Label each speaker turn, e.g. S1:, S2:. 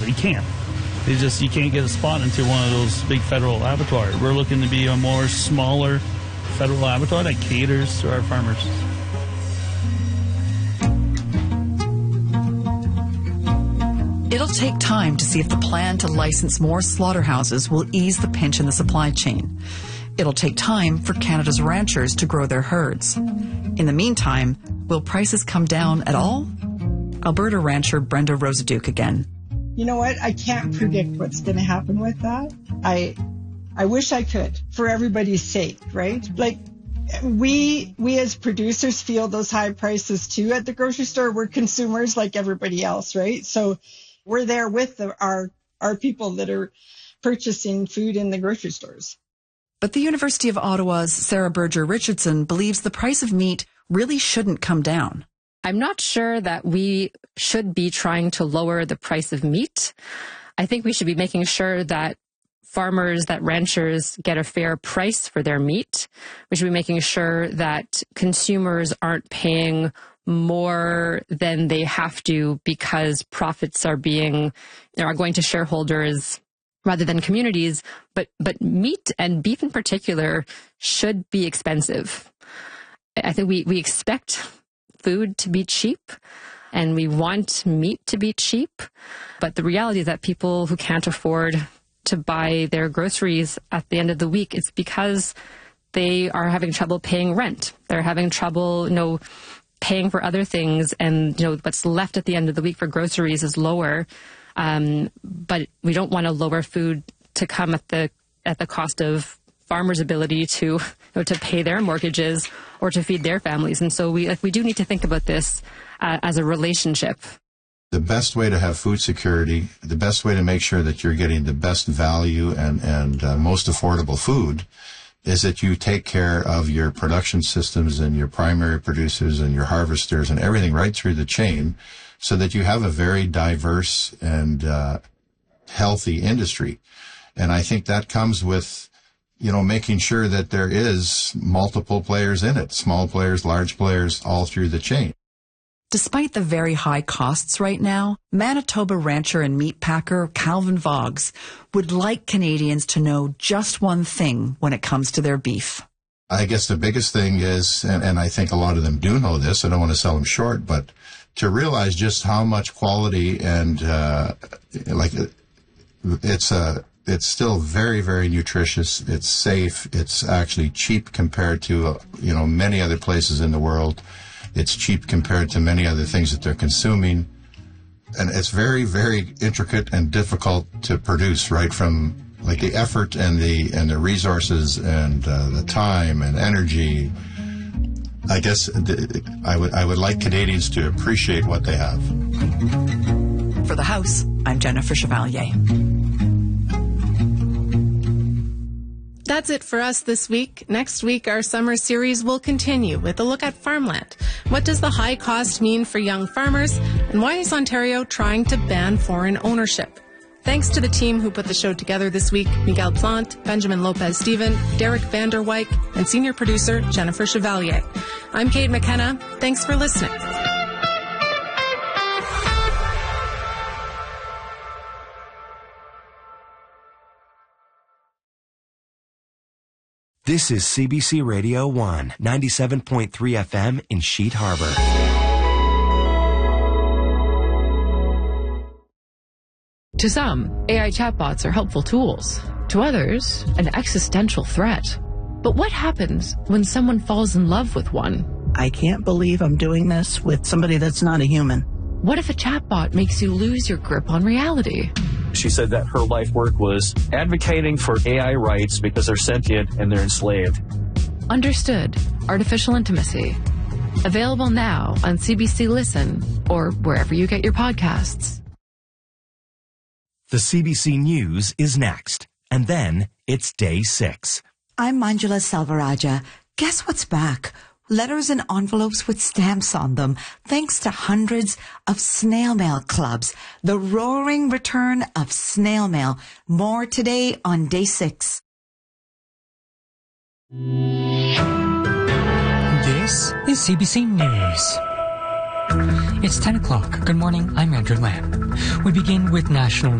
S1: You can't. You can't get a spot into one of those big federal abattoirs. We're looking to be a more smaller federal abattoir that caters to our farmers.
S2: It'll take time to see if the plan to license more slaughterhouses will ease the pinch in the supply chain. It'll take time for Canada's ranchers to grow their herds. In the meantime, will prices come down at all? Alberta rancher Brenda Rosaduke again.
S3: You know what? I can't predict what's going to happen with that. I wish I could, for everybody's sake, right? Like, we as producers feel those high prices too at the grocery store. We're consumers like everybody else, right? So we're there with our people that are purchasing food in the grocery stores.
S2: But the University of Ottawa's Sarah Berger-Richardson believes the price of meat really shouldn't come down.
S4: I'm not sure that we should be trying to lower the price of meat. I think we should be making sure that farmers, that ranchers get a fair price for their meat. We should be making sure that consumers aren't paying more than they have to because profits are going to shareholders rather than communities. But meat and beef in particular should be expensive. I think we expect food to be cheap and we want meat to be cheap. But the reality is that people who can't afford to buy their groceries at the end of the week, it's because they are having trouble paying rent. They're having trouble, paying for other things, and what's left at the end of the week for groceries is lower. But we don't want to lower food to come at the cost of farmers' ability to pay their mortgages or to feed their families. And so we do need to think about this as a relationship.
S5: The best way to have food security, the best way to make sure that you're getting the best value and most affordable food is that you take care of your production systems and your primary producers and your harvesters and everything right through the chain so that you have a very diverse and healthy industry. And I think that comes with, making sure that there is multiple players in it, small players, large players, all through the chain.
S2: Despite the very high costs right now, Manitoba rancher and meat packer Calvin Voggs would like Canadians to know just one thing when it comes to their beef.
S5: I guess the biggest thing is, and I think a lot of them do know this, I don't want to sell them short, but to realize just how much quality and it's still very, very nutritious. It's safe. It's actually cheap compared to, many other places in the world. It's cheap compared to many other things that they're consuming. And it's very, very intricate and difficult to produce, right from the effort and the resources and the time and energy. I guess I would like Canadians to appreciate what they have.
S2: For The House, I'm Jennifer Chevalier.
S6: That's it for us this week. Next week, our summer series will continue with a look at farmland. What does the high cost mean for young farmers? And why is Ontario trying to ban foreign ownership? Thanks to the team who put the show together this week, Miguel Plant, Benjamin Lopez-Steven, Derek Vander Wyk, and senior producer Jennifer Chevalier. I'm Kate McKenna. Thanks for listening.
S7: This is CBC Radio 1, 97.3 FM in Sheet Harbor.
S8: To some, AI chatbots are helpful tools. To others, an existential threat. But what happens when someone falls in love with one?
S9: I can't believe I'm doing this with somebody that's not a human.
S8: What if a chatbot makes you lose your grip on reality?
S10: She said that her life work was advocating for AI rights because they're sentient and they're enslaved.
S8: Understood. Artificial Intimacy. Available now on CBC Listen or wherever you get your podcasts.
S7: The CBC News is next. And then it's Day 6.
S11: I'm Manjula Salvaraja. Guess what's back? Letters and envelopes with stamps on them, thanks to hundreds of snail mail clubs. The roaring return of snail mail. More today on Day 6.
S12: This is CBC News. It's 10 o'clock. Good morning, I'm Andrew Lamb. We begin with national